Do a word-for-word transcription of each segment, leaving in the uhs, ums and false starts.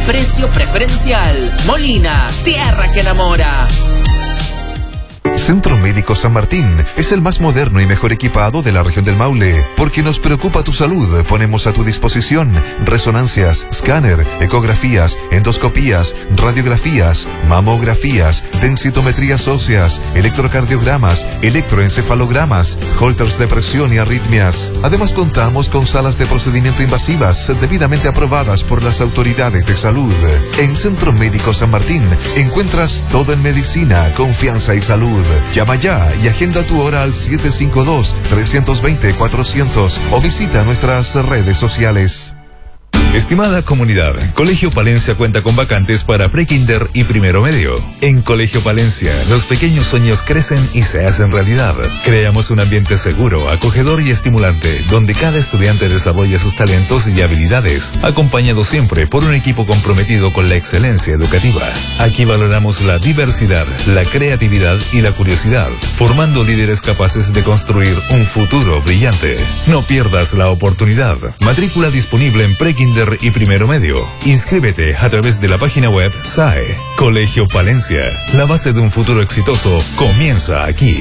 precio preferencial. Molina, tierra que enamora. Centro Médico San Martín es el más moderno y mejor equipado de la región del Maule. Porque nos preocupa tu salud, ponemos a tu disposición resonancias, escáner, ecografías, endoscopías, radiografías, mamografías, densitometrías óseas, electrocardiogramas, electroencefalogramas, holters de presión y arritmias. Además contamos con salas de procedimiento invasivas debidamente aprobadas por las autoridades de salud. En Centro Médico San Martín encuentras todo en medicina, confianza y salud. Llama ya y agenda tu hora al siete cinco dos, tres dos cero, cuatrocientos o visita nuestras redes sociales. Estimada comunidad, Colegio Palencia cuenta con vacantes para prekinder y primero medio. En Colegio Palencia, los pequeños sueños crecen y se hacen realidad. Creamos un ambiente seguro, acogedor y estimulante, donde cada estudiante desarrolla sus talentos y habilidades, acompañado siempre por un equipo comprometido con la excelencia educativa. Aquí valoramos la diversidad, la creatividad y la curiosidad, formando líderes capaces de construir un futuro brillante. No pierdas la oportunidad. Matrícula disponible en prekinder y primero medio. Inscríbete a través de la página web S A E. Colegio Palencia. La base de un futuro exitoso comienza aquí.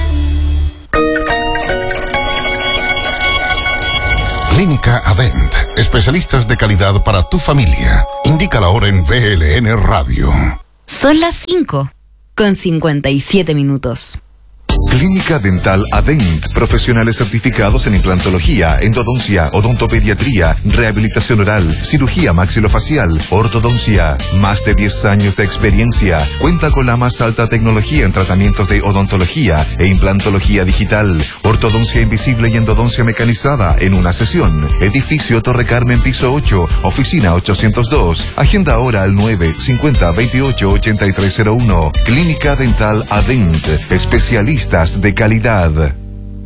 Clínica Adent. Especialistas de calidad para tu familia. Indica la hora en V L N Radio. Son las cinco con cincuenta y siete minutos. Clínica Dental Adent. Profesionales certificados en implantología, endodoncia, odontopediatría, rehabilitación oral, cirugía maxilofacial, ortodoncia. Más de diez años de experiencia. Cuenta con la más alta tecnología en tratamientos de odontología e implantología digital, ortodoncia invisible y endodoncia mecanizada en una sesión. Edificio Torre Carmen, piso ocho, oficina ochocientos dos. Agenda ahora al nueve cincuenta veintiocho ochenta y tres cero uno. Clínica Dental Adent. Especialistas de calidad.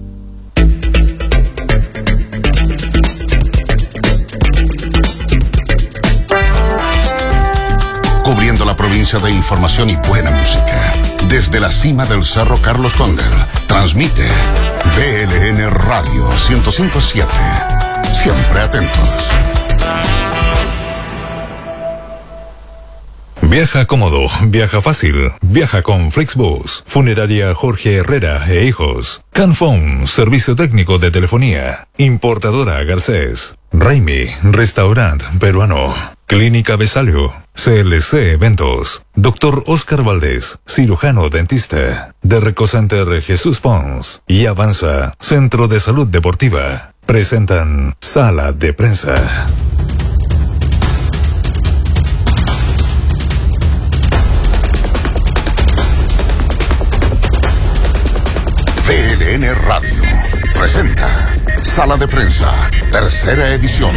Cubriendo la provincia de información y buena música. Desde la cima del Cerro Carlos Condel, transmite V L N Radio ciento cinco punto siete. Siempre atentos. Viaja cómodo, viaja fácil, viaja con Flixbus, Funeraria Jorge Herrera e Hijos, Canfón, servicio técnico de telefonía, Importadora Garcés, Raimi, restaurante peruano, Clínica Besalio, C L C Eventos, Doctor Oscar Valdés, cirujano dentista, Derco Center Jesús Pons y Avanza, Centro de Salud Deportiva, presentan Sala de Prensa. V L N Radio presenta Sala de Prensa, tercera edición.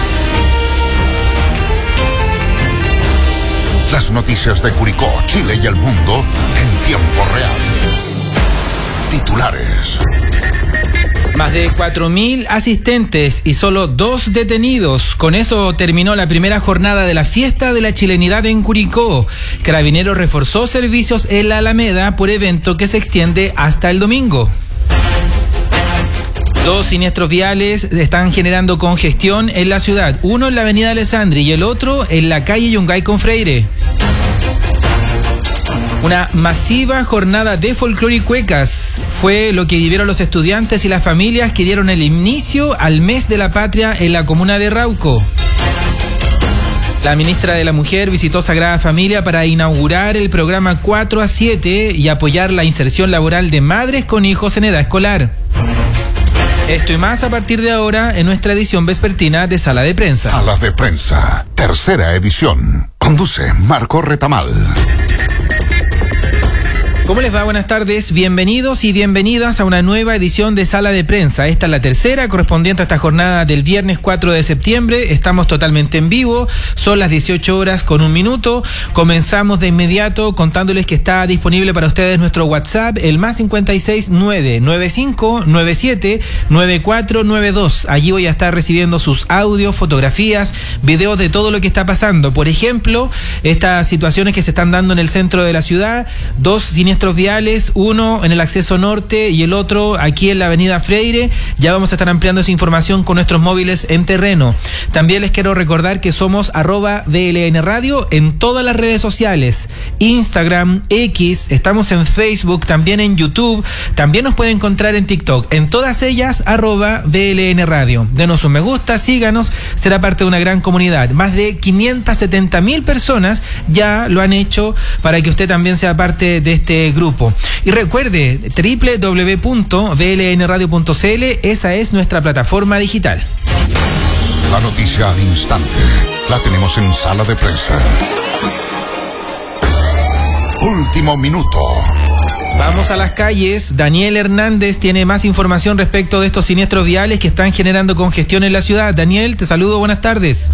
Las noticias de Curicó, Chile y el mundo en tiempo real. Titulares. Más de cuatro mil asistentes y solo dos detenidos. Con eso terminó la primera jornada de la fiesta de la chilenidad en Curicó. Carabineros reforzó servicios en la Alameda por evento que se extiende hasta el domingo. Dos siniestros viales están generando congestión en la ciudad. Uno en la avenida Alessandri y el otro en la calle Yungay con Freire. Una masiva jornada de folclore y cuecas fue lo que vivieron los estudiantes y las familias que dieron el inicio al mes de la patria en la comuna de Rauco. La ministra de la Mujer visitó Sagrada Familia para inaugurar el programa cuatro a siete y apoyar la inserción laboral de madres con hijos en edad escolar. Esto y más a partir de ahora en nuestra edición vespertina de Sala de Prensa. Sala de Prensa, tercera edición. Conduce Marco Retamal. ¿Cómo les va? Buenas tardes, bienvenidos y bienvenidas a una nueva edición de Sala de Prensa. Esta es la tercera, correspondiente a esta jornada del viernes cuatro de septiembre. Estamos totalmente en vivo, son las dieciocho horas con un minuto. Comenzamos de inmediato contándoles que está disponible para ustedes nuestro WhatsApp, el más cincuenta y seis nueve nueve cinco nueve siete nueve cuatro nueve dos. Allí voy a estar recibiendo sus audios, fotografías, videos de todo lo que está pasando. Por ejemplo, estas situaciones que se están dando en el centro de la ciudad, dos siniestros siniestros viales, uno en el acceso norte y el otro aquí en la avenida Freire. Ya vamos a estar ampliando esa información con nuestros móviles en terreno. También les quiero recordar que somos arroba V L N Radio en todas las redes sociales, Instagram, X, estamos en Facebook, también en YouTube, también nos pueden encontrar en TikTok, en todas ellas arroba V L N Radio. Denos un me gusta, síganos, será parte de una gran comunidad. Más de quinientas setenta mil personas ya lo han hecho para que usted también sea parte de este grupo. Y recuerde, doble u doble u doble u punto v l n radio punto c l, esa es nuestra plataforma digital. La noticia al instante la tenemos en Sala de Prensa. Último minuto. Vamos a las calles. Daniel Hernández tiene más información respecto de estos siniestros viales que están generando congestión en la ciudad. Daniel, te saludo, buenas tardes.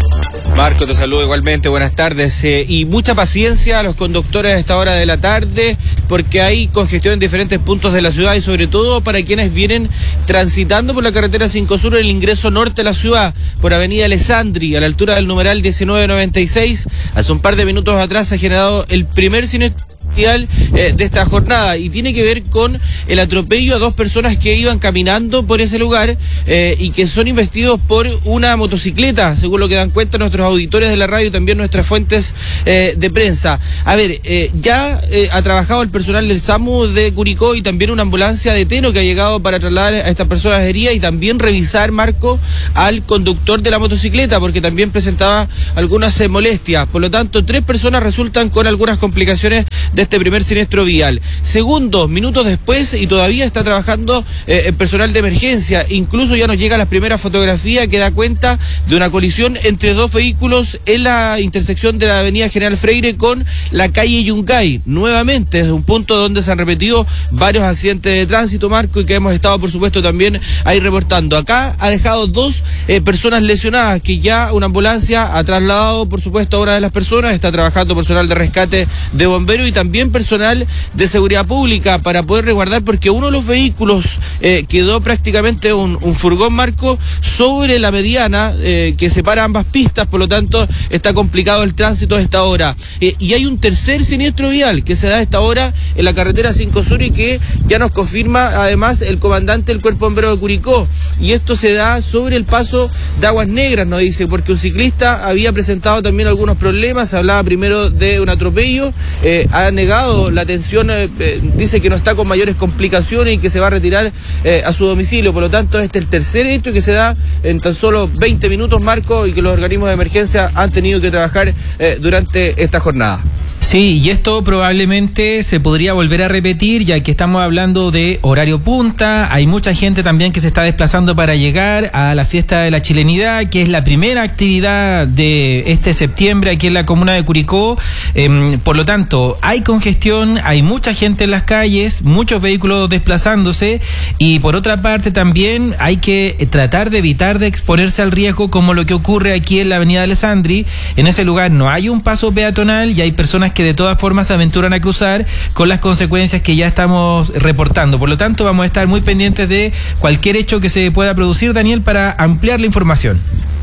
Marco, te saludo igualmente, buenas tardes. Eh, y mucha paciencia a los conductores a esta hora de la tarde, porque hay congestión en diferentes puntos de la ciudad y sobre todo para quienes vienen transitando por la carretera cinco Sur, el ingreso norte de la ciudad, por avenida Alessandri, a la altura del numeral diecinueve noventa y seis. Hace un par de minutos atrás se ha generado el primer siniestro eh, de esta jornada y tiene que ver con el atropello a dos personas que iban caminando por ese lugar eh, y que son investidos por una motocicleta, según lo que dan cuenta nuestros auditores de la radio y también nuestras fuentes eh, de prensa. A ver, eh, ya eh, ha trabajado el personal del SAMU de Curicó y también una ambulancia de Teno que ha llegado para trasladar a estas personas heridas y también revisar, Marco, al conductor de la motocicleta, porque también presentaba algunas eh, molestias. Por lo tanto, tres personas resultan con algunas complicaciones de este primer siniestro vial. Segundos, minutos después, y todavía está trabajando eh, el personal de emergencia. Incluso ya nos llega la primera fotografía que da cuenta de una colisión entre dos vehículos en la intersección de la avenida General Freire con la calle Yungay. Nuevamente, es un punto donde se han repetido varios accidentes de tránsito, Marco, y que hemos estado, por supuesto, también ahí reportando. Acá ha dejado dos eh, personas lesionadas, que ya una ambulancia ha trasladado, por supuesto, a una de las personas. Está trabajando personal de rescate de bomberos y también personal de seguridad pública para poder resguardar, porque uno de los vehículos eh, quedó prácticamente un, un furgón, Marco, sobre la mediana eh, que separa ambas pistas, por lo tanto está complicado el tránsito a esta hora. Eh, y hay un tercer siniestro vial que se da a esta hora en la carretera cinco Sur y que ya nos confirma además el comandante del Cuerpo Bombero de Curicó, y esto se da sobre el paso de Aguas Negras, nos dice, porque un ciclista había presentado también algunos problemas. Se hablaba primero de un atropello, eh, ha negado la atención, eh, eh, dice que no está con mayores complicaciones y que se va a retirar eh, a su domicilio. Por lo tanto, este es el tercer hecho que se da en tan solo veinte minutos, Marco, y que los organismos de emergencia han tenido que trabajar eh, durante esta jornada. Sí, y esto probablemente se podría volver a repetir, ya que estamos hablando de horario punta. Hay mucha gente también que se está desplazando para llegar a la fiesta de la chilenidad, que es la primera actividad de este septiembre aquí en la comuna de Curicó. Eh, por lo tanto, hay congestión, hay mucha gente en las calles, muchos vehículos desplazándose, y por otra parte también hay que tratar de evitar de exponerse al riesgo, como lo que ocurre aquí en la avenida Alessandri. En ese lugar no hay un paso peatonal y hay personas que de todas formas se aventuran a cruzar, con las consecuencias que ya estamos reportando. Por lo tanto, vamos a estar muy pendientes de cualquier hecho que se pueda producir, Daniel, para ampliar la información.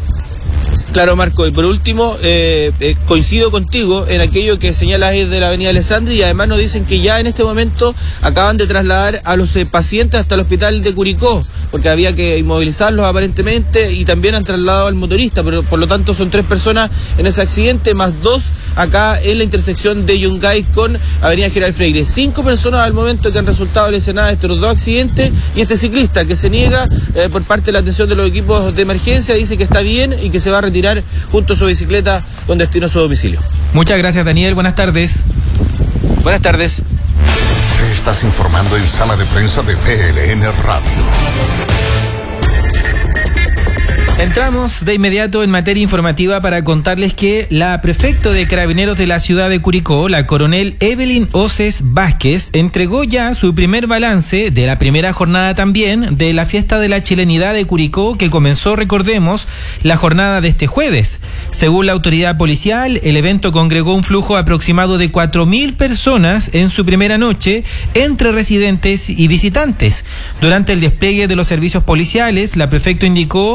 Claro, Marco, y por último, eh, eh, coincido contigo en aquello que señalas de la avenida Alessandri, y además nos dicen que ya en este momento acaban de trasladar a los eh, pacientes hasta el hospital de Curicó, porque había que inmovilizarlos aparentemente, y también han trasladado al motorista, pero por lo tanto son tres personas en ese accidente, más dos acá en la intersección de Yungay con avenida General Freire. Cinco personas al momento que han resultado lesionadas de estos dos accidentes, y este ciclista que se niega eh, por parte de la atención de los equipos de emergencia, dice que está bien y que se va a retirar junto a su bicicleta con destino a su domicilio. Muchas gracias, Daniel, buenas tardes. Buenas tardes. Te estás informando en Sala de Prensa de V L N Radio. Entramos de inmediato en materia informativa para contarles que la prefecto de Carabineros de la ciudad de Curicó, la coronel Evelyn Oces Vázquez, entregó ya su primer balance de la primera jornada también de la fiesta de la chilenidad de Curicó, que comenzó, recordemos, la jornada de este jueves. Según la autoridad policial, el evento congregó un flujo aproximado de cuatro mil personas en su primera noche, entre residentes y visitantes. Durante el despliegue de los servicios policiales, la prefecto indicó que se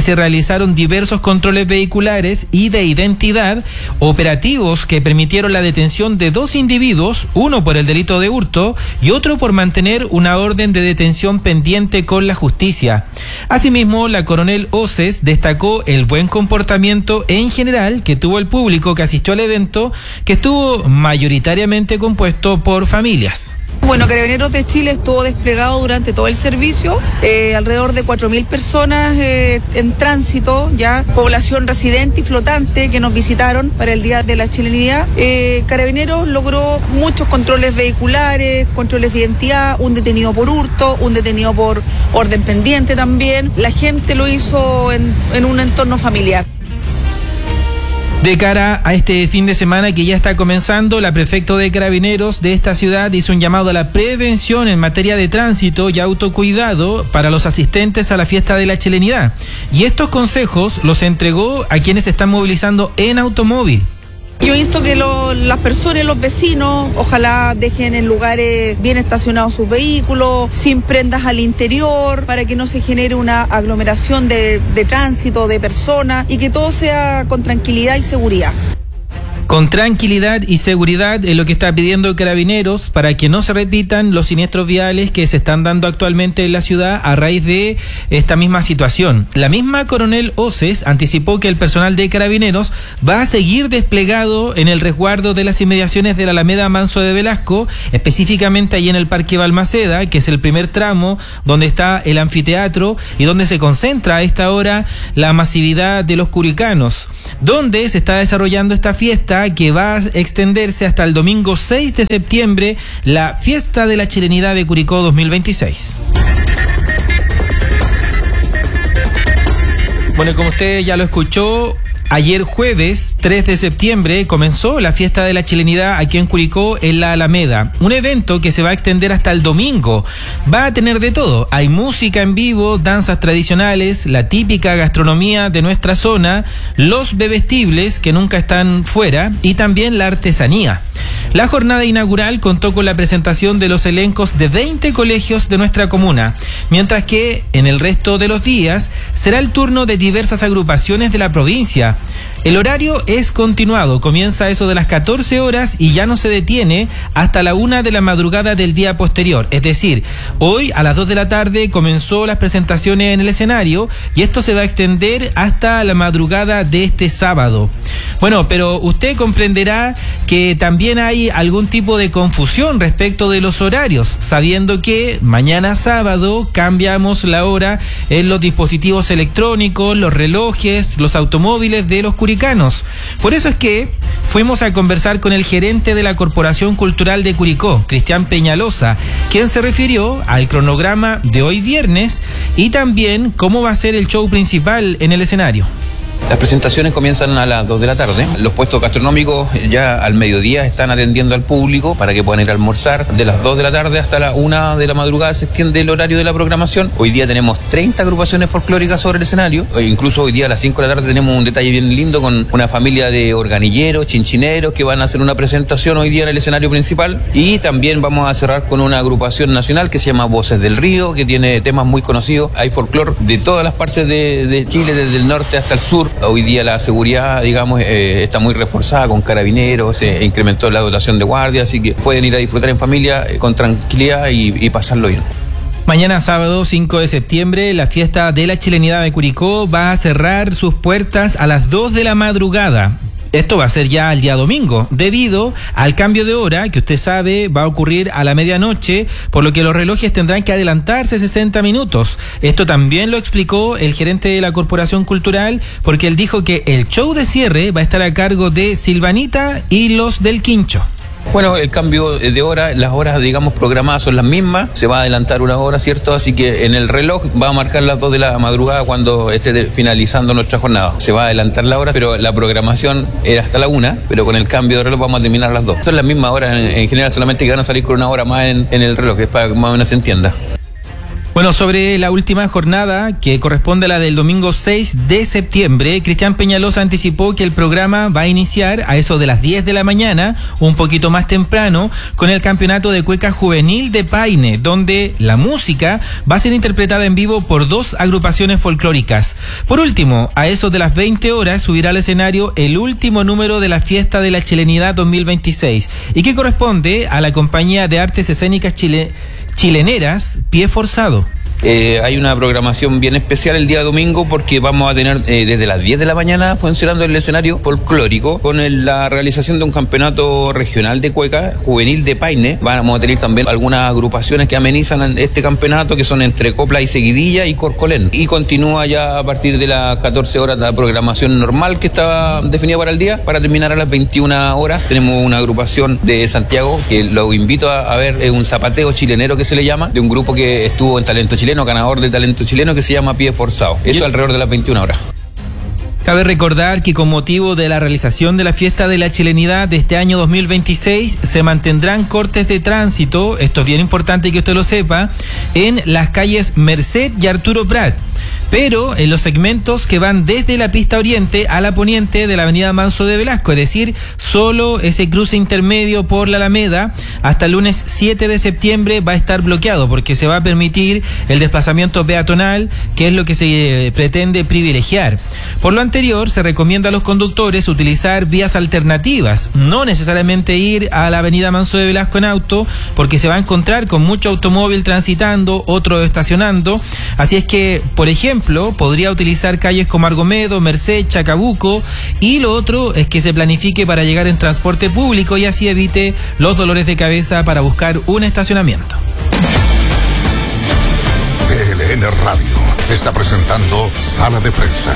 se realizaron diversos controles vehiculares y de identidad, operativos que permitieron la detención de dos individuos, uno por el delito de hurto y otro por mantener una orden de detención pendiente con la justicia. Asimismo, la coronel Oces destacó el buen comportamiento en general que tuvo el público que asistió al evento, que estuvo mayoritariamente compuesto por familias. Bueno, Carabineros de Chile estuvo desplegado durante todo el servicio, eh, alrededor de cuatro mil personas eh, en tránsito, ya población residente y flotante que nos visitaron para el Día de la Chilenidad. Eh, Carabineros logró muchos controles vehiculares, controles de identidad, un detenido por hurto, un detenido por orden pendiente también. La gente lo hizo en, en un entorno familiar. De cara a este fin de semana que ya está comenzando, la prefecto de Carabineros de esta ciudad hizo un llamado a la prevención en materia de tránsito y autocuidado para los asistentes a la fiesta de la chilenidad. Y estos consejos los entregó a quienes se están movilizando en automóvil. Yo he visto que lo, las personas, los vecinos, ojalá dejen en lugares bien estacionados sus vehículos, sin prendas al interior, para que no se genere una aglomeración de, de tránsito, de personas, y que todo sea con tranquilidad y seguridad. Con tranquilidad y seguridad es lo que está pidiendo Carabineros para que no se repitan los siniestros viales que se están dando actualmente en la ciudad a raíz de esta misma situación. La misma coronel Oces anticipó que el personal de Carabineros va a seguir desplegado en el resguardo de las inmediaciones de la Alameda Manso de Velasco, específicamente ahí en el Parque Balmaceda, que es el primer tramo donde está el anfiteatro y donde se concentra a esta hora la masividad de los curicanos, donde se está desarrollando esta fiesta que va a extenderse hasta el domingo seis de septiembre, la Fiesta de la Chilenidad de Curicó dos mil veintiséis. Bueno, como usted ya lo escuchó, ayer jueves tres de septiembre comenzó la Fiesta de la Chilenidad aquí en Curicó, en la Alameda. Un evento que se va a extender hasta el domingo. Va a tener de todo. Hay música en vivo, danzas tradicionales, la típica gastronomía de nuestra zona, los bebestibles que nunca están fuera y también la artesanía. La jornada inaugural contó con la presentación de los elencos de veinte colegios de nuestra comuna, mientras que en el resto de los días será el turno de diversas agrupaciones de la provincia. El horario es continuado, comienza a eso de las catorce horas y ya no se detiene hasta la una de la madrugada del día posterior. Es decir, hoy a las dos de la tarde comenzó las presentaciones en el escenario y esto se va a extender hasta la madrugada de este sábado. Bueno, pero usted comprenderá que también hay algún tipo de confusión respecto de los horarios, sabiendo que mañana sábado cambiamos la hora en los dispositivos electrónicos, los relojes, los automóviles de los curicanos. Por eso es que fuimos a conversar con el gerente de la Corporación Cultural de Curicó, Cristian Peñalosa, quien se refirió al cronograma de hoy viernes y también cómo va a ser el show principal en el escenario. Las presentaciones comienzan a las dos de la tarde. Los puestos gastronómicos ya al mediodía están atendiendo al público para que puedan ir a almorzar. De las dos de la tarde hasta la una de la madrugada se extiende el horario de la programación. Hoy día tenemos treinta agrupaciones folclóricas sobre el escenario. E incluso hoy día a las cinco de la tarde tenemos un detalle bien lindo con una familia de organilleros, chinchineros que van a hacer una presentación hoy día en el escenario principal. Y también vamos a cerrar con una agrupación nacional que se llama Voces del Río, que tiene temas muy conocidos. Hay folclor de todas las partes de, de Chile, desde el norte hasta el sur. Hoy día la seguridad, digamos, eh, está muy reforzada con carabineros, se eh, incrementó la dotación de guardia, así que pueden ir a disfrutar en familia eh, con tranquilidad y, y pasarlo bien. Mañana sábado cinco de septiembre, la Fiesta de la Chilenidad de Curicó va a cerrar sus puertas a las dos de la madrugada. Esto va a ser ya el día domingo, debido al cambio de hora que usted sabe va a ocurrir a la medianoche, por lo que los relojes tendrán que adelantarse sesenta minutos. Esto también lo explicó el gerente de la Corporación Cultural, porque él dijo que el show de cierre va a estar a cargo de Silvanita y los del Quincho. Bueno, el cambio de hora, las horas, digamos, programadas son las mismas, se va a adelantar una hora, ¿cierto? Así que en el reloj va a marcar las dos de la madrugada cuando esté finalizando nuestra jornada. Se va a adelantar la hora, pero la programación era hasta la una, pero con el cambio de reloj vamos a terminar a las dos. Son las mismas horas en, en general, solamente que van a salir con una hora más en, en el reloj, que es para que más o menos se entienda. Bueno, sobre la última jornada, que corresponde a la del domingo seis de septiembre, Cristian Peñalosa anticipó que el programa va a iniciar a eso de las diez de la mañana, un poquito más temprano, con el campeonato de cueca juvenil de Paine, donde la música va a ser interpretada en vivo por dos agrupaciones folclóricas. Por último, a eso de las veinte horas, subirá al escenario el último número de la Fiesta de la Chilenidad dos mil veintiséis, y que corresponde a la compañía de artes escénicas chile, chileneras Pie Forzado. Eh, hay una programación bien especial el día domingo porque vamos a tener eh, desde las diez de la mañana funcionando el escenario folclórico con el, la realización de un campeonato regional de cueca juvenil de Paine. Vamos a tener también algunas agrupaciones que amenizan este campeonato, que son entre Copla y Seguidilla y Corcolén, y continúa ya a partir de las catorce horas la programación normal que estaba definida para el día, para terminar a las veintiuna horas. Tenemos una agrupación de Santiago que lo invito a, a ver, es un zapateo chilenero que se le llama, de un grupo que estuvo en Talento Chileno, ganador de Talento Chileno, que se llama Pie Forzado. Eso alrededor de las veintiuna horas. Cabe recordar que con motivo de la realización de la Fiesta de la Chilenidad de este año dos mil veintiséis se mantendrán cortes de tránsito, esto es bien importante que usted lo sepa, en las calles Merced y Arturo Prat, pero en los segmentos que van desde la pista oriente a la poniente de la avenida Manso de Velasco, es decir, solo ese cruce intermedio por la Alameda hasta el lunes siete de septiembre va a estar bloqueado, porque se va a permitir el desplazamiento peatonal, que es lo que se pretende privilegiar. Por lo anterior, se recomienda a los conductores utilizar vías alternativas, no necesariamente ir a la avenida Manso de Velasco en auto, porque se va a encontrar con mucho automóvil transitando, otro estacionando. Así es que, por ejemplo, podría utilizar calles como Argomedo, Merced, Chacabuco, y lo otro es que se planifique para llegar en transporte público y así evite los dolores de cabeza para buscar un estacionamiento. V L N Radio está presentando Sala de Prensa.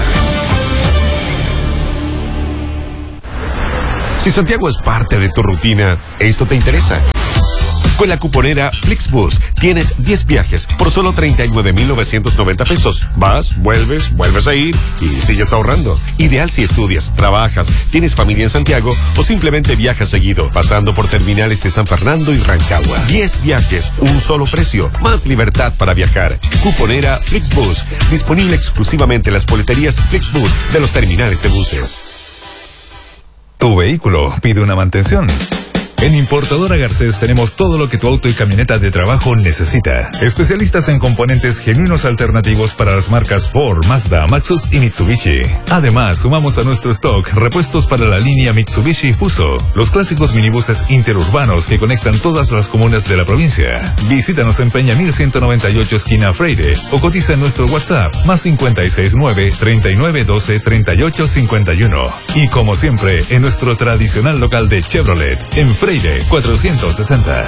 Si Santiago es parte de tu rutina, esto te interesa. Con la cuponera Flixbus tienes diez viajes por solo treinta y nueve mil novecientos noventa pesos. Vas, vuelves, vuelves a ir y sigues ahorrando. Ideal si estudias, trabajas, tienes familia en Santiago o simplemente viajas seguido, pasando por terminales de San Fernando y Rancagua. diez viajes, un solo precio, más libertad para viajar. Cuponera Flixbus, disponible exclusivamente en las boleterías Flixbus de los terminales de buses. Tu vehículo pide una mantención. En Importadora Garcés tenemos todo lo que tu auto y camioneta de trabajo necesita. Especialistas en componentes genuinos alternativos para las marcas Ford, Mazda, Maxus y Mitsubishi. Además, sumamos a nuestro stock repuestos para la línea Mitsubishi Fuso, los clásicos minibuses interurbanos que conectan todas las comunas de la provincia. Visítanos en Peña mil ciento noventa y ocho esquina Freire o cotiza en nuestro WhatsApp más cinco seis nueve, treinta y nueve doce, treinta y ocho cincuenta y uno. Y como siempre, en nuestro tradicional local de Chevrolet, en Freire cuatrocientos sesenta.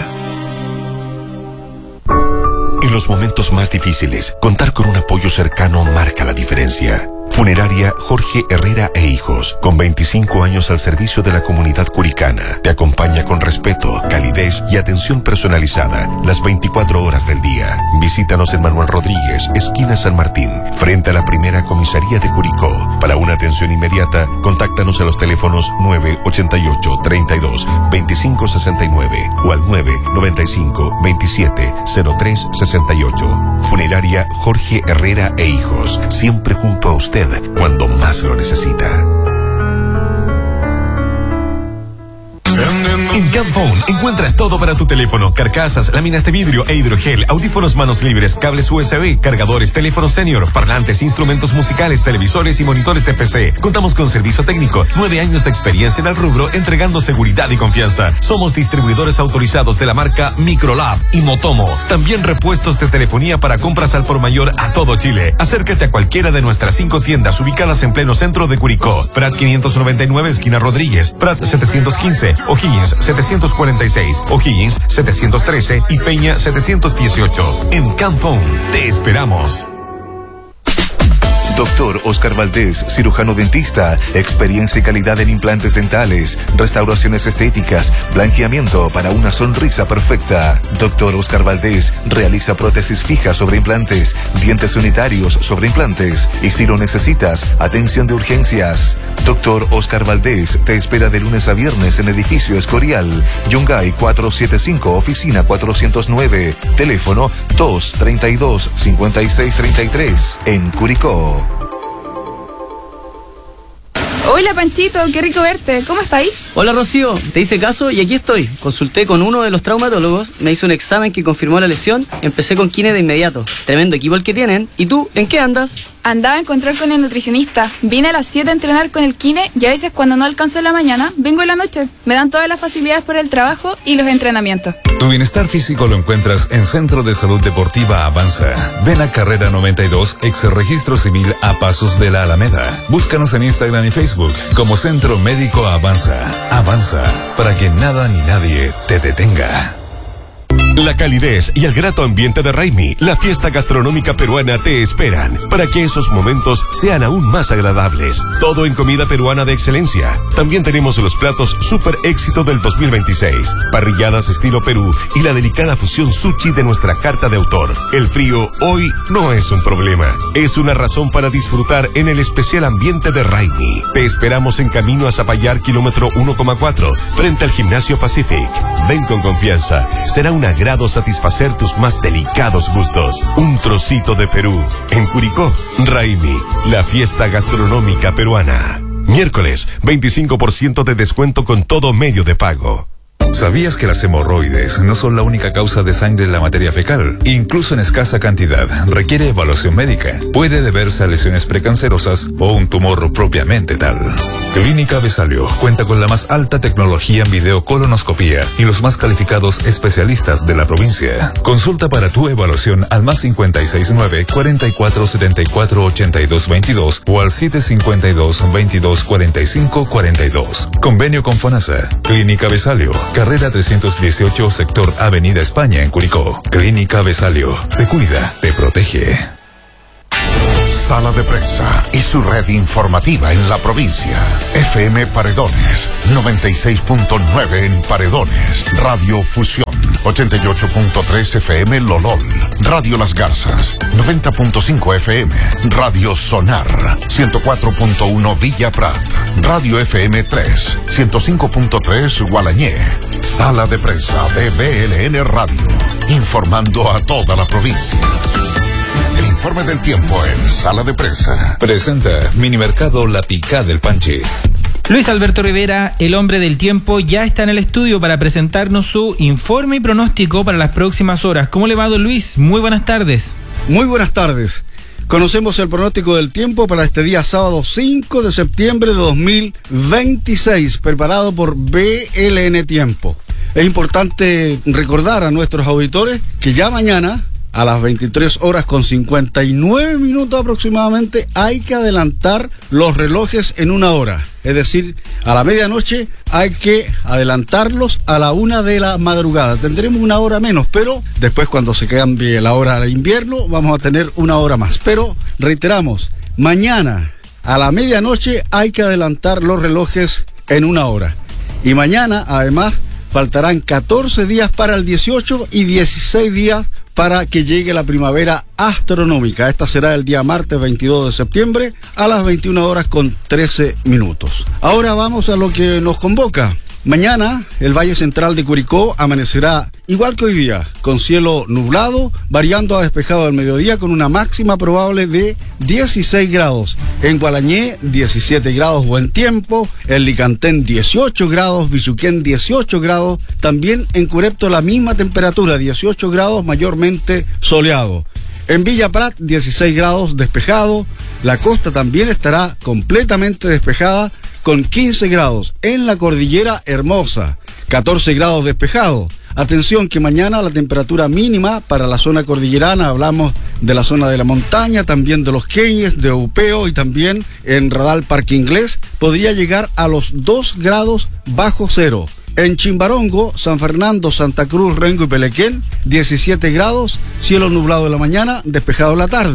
En los momentos más difíciles, contar con un apoyo cercano marca la diferencia. Funeraria Jorge Herrera e Hijos, con veinticinco años al servicio de la comunidad curicana, te acompaña con respeto, calidez y atención personalizada las veinticuatro horas del día. Visítanos en Manuel Rodríguez, esquina San Martín, frente a la primera comisaría de Curicó. Para una atención inmediata, contáctanos a los teléfonos nueve ochenta y ocho, treinta y dos, veinticinco sesenta y nueve o al nueve noventa y cinco, veintisiete, cero tres sesenta y ocho. Funeraria Jorge Herrera e Hijos, siempre junto a usted cuando más lo necesita. En Camphone encuentras todo para tu teléfono: carcasas, láminas de vidrio e hidrogel, audífonos manos libres, cables U S B, cargadores, teléfonos senior, parlantes, instrumentos musicales, televisores y monitores de P C. Contamos con servicio técnico, nueve años de experiencia en el rubro, entregando seguridad y confianza. Somos distribuidores autorizados de la marca Microlab y Motomo. También repuestos de telefonía para compras al por mayor a todo Chile. Acércate a cualquiera de nuestras cinco tiendas ubicadas en pleno centro de Curicó: Prat quinientos noventa y nueve, esquina Rodríguez; Prat setecientos quince, O'Higgins setecientos cuarenta y seis, O'Higgins setecientos trece y Peña setecientos dieciocho. En Camphone te esperamos. Doctor Oscar Valdés, cirujano dentista, experiencia y calidad en implantes dentales, restauraciones estéticas, blanqueamiento para una sonrisa perfecta. Doctor Oscar Valdés realiza prótesis fijas sobre implantes, dientes unitarios sobre implantes y si lo necesitas, atención de urgencias. Doctor Oscar Valdés te espera de lunes a viernes en edificio Escorial, Yungay cuatrocientos setenta y cinco, oficina cuatrocientos nueve, teléfono dos treinta y dos, cincuenta y seis treinta y tres, en Curicó. Hola Panchito, qué rico verte, ¿cómo estáis? Hola Rocío, te hice caso y aquí estoy. Consulté con uno de los traumatólogos, me hizo un examen que confirmó la lesión, empecé con kine de inmediato. Tremendo equipo el que tienen. ¿Y tú, en qué andas? Andaba a encontrar con el nutricionista. Vine a las siete a entrenar con el kine y a veces cuando no alcanzo en la mañana, vengo en la noche. Me dan todas las facilidades por el trabajo y los entrenamientos. Tu bienestar físico lo encuentras en Centro de Salud Deportiva Avanza. Ven a Carrera noventa y dos, ex Registro Civil a Pasos de la Alameda. Búscanos en Instagram y Facebook como Centro Médico Avanza. Avanza, para que nada ni nadie te detenga. La calidez y el grato ambiente de Raimi, la fiesta gastronómica peruana, te esperan para que esos momentos sean aún más agradables. Todo en comida peruana de excelencia. También tenemos los platos super éxito del dos mil veintiséis, parrilladas estilo Perú y la delicada fusión sushi de nuestra carta de autor. El frío hoy no es un problema, es una razón para disfrutar en el especial ambiente de Raimi. Te esperamos en camino a Zapallar, kilómetro uno coma cuatro, frente al Gimnasio Pacific. Ven con confianza, será un agrado satisfacer tus más delicados gustos. Un trocito de Perú. En Curicó, Raimi, la fiesta gastronómica peruana. Miércoles, veinticinco por ciento de descuento con todo medio de pago. ¿Sabías que las hemorroides no son la única causa de sangre en la materia fecal? Incluso en escasa cantidad, requiere evaluación médica. Puede deberse a lesiones precancerosas o un tumor propiamente tal. Clínica Besalio cuenta con la más alta tecnología en videocolonoscopía y los más calificados especialistas de la provincia. Consulta para tu evaluación al más cincuenta y seis nueve, cuarenta y cuatro setenta y cuatro ochenta y dos veintidós o al siete cincuenta y dos, veintidós cuarenta y cinco cuarenta y dos. Convenio con FONASA. Clínica Besalio. Carrera trescientos dieciocho, sector Avenida España en Curicó. Clínica Besalio. Te cuida, te protege. Sala de Prensa y su red informativa en la provincia. F M Paredones, noventa y seis punto nueve en Paredones. Radio Fusión, ochenta y ocho punto tres F M Lolol. Radio Las Garzas, noventa punto cinco F M. Radio Sonar, ciento cuatro punto uno Villa Prat. Radio F M tres, ciento cinco punto tres Gualañé. Sala de Prensa de B L N Radio, informando a toda la provincia. El informe del tiempo en Sala de Prensa. Presenta Minimercado La Picá del Panche. Luis Alberto Rivera, el hombre del tiempo, ya está en el estudio para presentarnos su informe y pronóstico para las próximas horas. ¿Cómo le va, don Luis? Muy buenas tardes. Muy buenas tardes. Conocemos el pronóstico del tiempo para este día sábado cinco de septiembre de dos mil veintiséis, preparado por B L N Tiempo. Es importante recordar a nuestros auditores que ya mañana, a las veintitrés horas con cincuenta y nueve minutos aproximadamente, hay que adelantar los relojes en una hora. Es decir, a la medianoche hay que adelantarlos a la una de la madrugada. Tendremos una hora menos, pero después cuando se cambie la hora de invierno vamos a tener una hora más. Pero reiteramos, mañana a la medianoche hay que adelantar los relojes en una hora. Y mañana además faltarán catorce días para el dieciocho y dieciséis días para que llegue la primavera astronómica. Esta será el día martes veintidós de septiembre a las veintiuna horas con trece minutos. Ahora vamos a lo que nos convoca. Mañana el Valle Central de Curicó amanecerá igual que hoy día, con cielo nublado, variando a despejado al mediodía con una máxima probable de dieciséis grados. En Gualañé, diecisiete grados, buen tiempo. En Licantén, dieciocho grados. Bichuquén, dieciocho grados. También en Curepto la misma temperatura, dieciocho grados, mayormente soleado. En Villa Prat, dieciséis grados, despejado. La costa también estará completamente despejada, con quince grados. En la Cordillera Hermosa, catorce grados, despejado. Atención que mañana la temperatura mínima para la zona cordillerana, hablamos de la zona de la montaña, también de los Queyes, de Upeo y también en Radal Parque Inglés, podría llegar a los dos grados bajo cero. En Chimbarongo, San Fernando, Santa Cruz, Rengo y Pelequén, diecisiete grados, cielo nublado en la mañana, despejado en la tarde.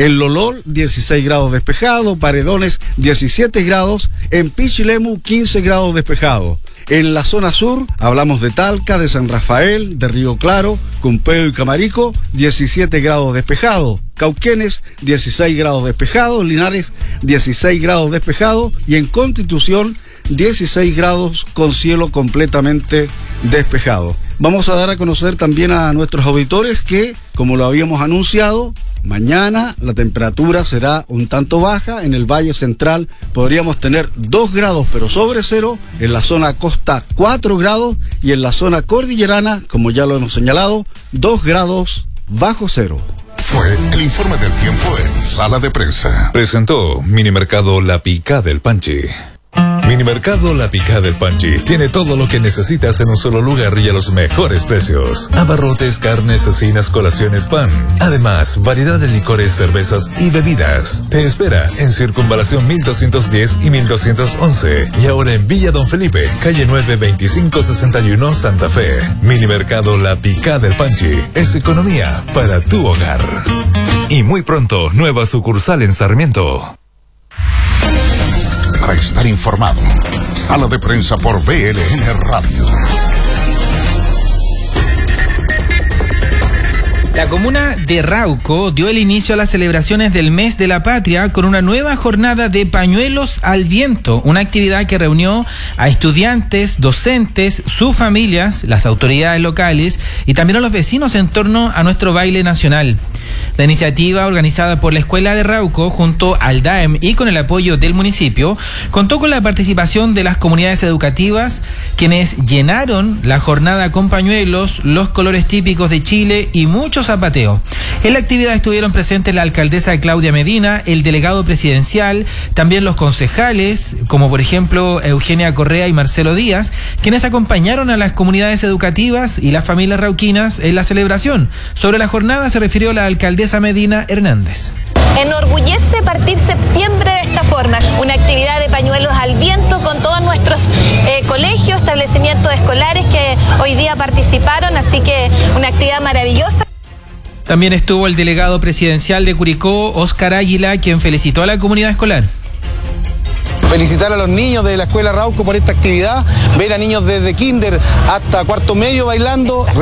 En Lolol, dieciséis grados despejado. Paredones, diecisiete grados. En Pichilemu, quince grados despejado. En la zona sur, hablamos de Talca, de San Rafael, de Río Claro, Cumpeo y Camarico, diecisiete grados despejado. Cauquenes, dieciséis grados despejado. Linares, dieciséis grados despejado. Y en Constitución, dieciséis grados con cielo completamente despejado. Vamos a dar a conocer también a nuestros auditores que, como lo habíamos anunciado, mañana la temperatura será un tanto baja. En el Valle Central podríamos tener dos grados pero sobre cero, en la zona costa cuatro grados y en la zona cordillerana, como ya lo hemos señalado, dos grados bajo cero. Fue el informe del tiempo en Sala de Prensa. Presentó Minimercado La Picá del Panchi. Minimercado La Picá del Panchi tiene todo lo que necesitas en un solo lugar y a los mejores precios. Abarrotes, carnes, cecinas, colaciones, pan. Además, variedad de licores, cervezas y bebidas. Te espera en Circunvalación mil doscientos diez y mil doscientos once. Y ahora en Villa Don Felipe, calle nueve veinticinco sesenta y uno, Santa Fe. Minimercado La Picá del Panchi es economía para tu hogar. Y muy pronto, nueva sucursal en Sarmiento. Para estar informado, Sala de Prensa por V L N Radio. La comuna de Rauco dio el inicio a las celebraciones del Mes de la Patria con una nueva jornada de pañuelos al viento, una actividad que reunió a estudiantes, docentes, sus familias, las autoridades locales y también a los vecinos en torno a nuestro baile nacional. La iniciativa, organizada por la Escuela de Rauco junto al D A E M y con el apoyo del municipio, contó con la participación de las comunidades educativas, quienes llenaron la jornada con pañuelos, los colores típicos de Chile y mucho zapateo. En la actividad estuvieron presentes la alcaldesa Claudia Medina, el delegado presidencial, también los concejales, como por ejemplo Eugenia Correa y Marcelo Díaz, quienes acompañaron a las comunidades educativas y las familias rauquinas en la celebración. Sobre la jornada se refirió la alcaldesa Medina Hernández. Enorgullece partir septiembre de esta forma, una actividad de pañuelos al viento con todos nuestros eh, colegios, establecimientos escolares que hoy día participaron, así que una actividad maravillosa. También estuvo el delegado presidencial de Curicó, Óscar Águila, quien felicitó a la comunidad escolar. Felicitar a los niños de la Escuela Rauco por esta actividad, ver a niños desde kinder hasta cuarto medio bailando.